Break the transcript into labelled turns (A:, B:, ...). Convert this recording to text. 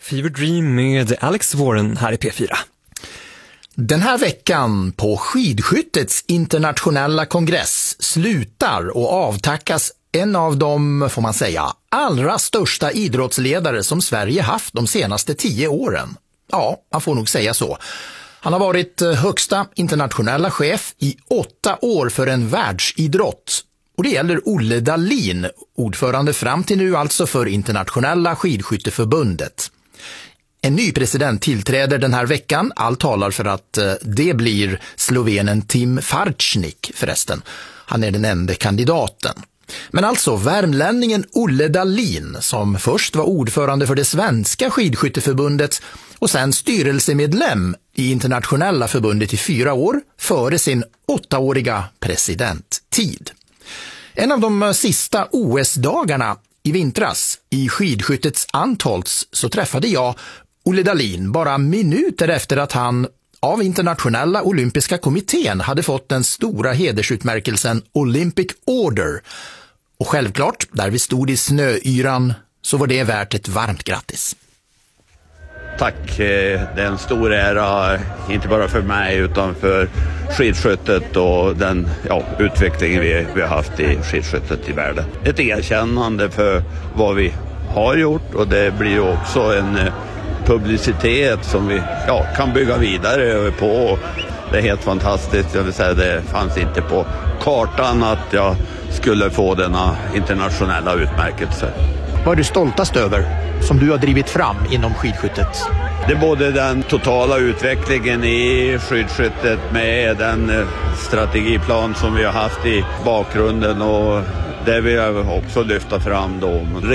A: Fever Dream med Alex Warren här i P4.
B: Den här veckan på skidskyttets internationella kongress slutar och avtackas en av de, får man säga, allra största idrottsledare som Sverige haft de senaste 10 åren. Ja, man får nog säga så. Han har varit högsta internationella chef i 8 år för en världsidrott. Och det gäller Olle Dahlin, ordförande fram till nu alltså för Internationella skidskytteförbundet. En ny president tillträder den här veckan. Allt talar för att det blir slovenen Tim Farčnik förresten. Han är den enda kandidaten. Men alltså värmlänningen Olle Dahlin, som först var ordförande för det svenska skidskytteförbundet och sen styrelsemedlem i internationella förbundet i 4 år före sin 8-åriga presidenttid. En av de sista OS-dagarna i vintras i skidskyttets Antholz så träffade jag Olle Dahlin bara minuter efter att han av internationella olympiska kommittén hade fått den stora hedersutmärkelsen Olympic Order. Och självklart, där vi stod i snöyran så var det värt ett varmt grattis.
C: Tack, det är en stor ära, inte bara för mig utan för skidskyttet och den utvecklingen vi har haft i skidskyttet i världen. Ett erkännande för vad vi har gjort, och det blir ju också en publicitet som vi kan bygga vidare på. Det är helt fantastiskt. Jag vill säga, det fanns inte på kartan att jag skulle få denna internationella utmärkelse.
B: Vad är du stoltast över som du har drivit fram inom skidskyttet?
C: Det är både den totala utvecklingen i skidskyttet med den strategiplan som vi har haft i bakgrunden, och det vill jag också lyfta fram då.